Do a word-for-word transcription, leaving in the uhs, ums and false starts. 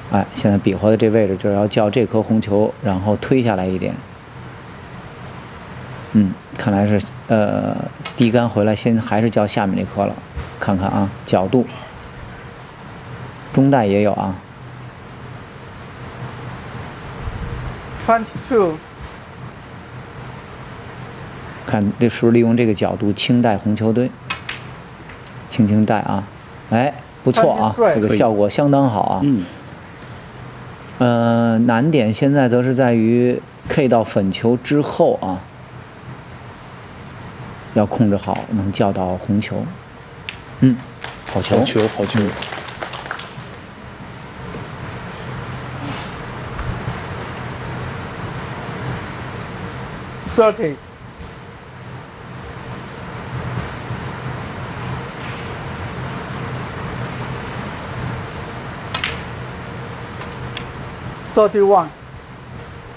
哎，现在比划的这位置就是要叫这颗红球，然后推下来一点。嗯，看来是呃低杆回来，先还是叫下面那颗了。看看啊，角度，中带也有啊。 twenty-two。 看这是不是利用这个角度轻带红球堆，轻轻带啊，哎，不错啊，这个效果相当好啊。 嗯。 呃，难点现在则是在于 K 到粉球之后啊，要控制好，能叫到红球。嗯，好球， 好球，好球。 thirty。thirty-one。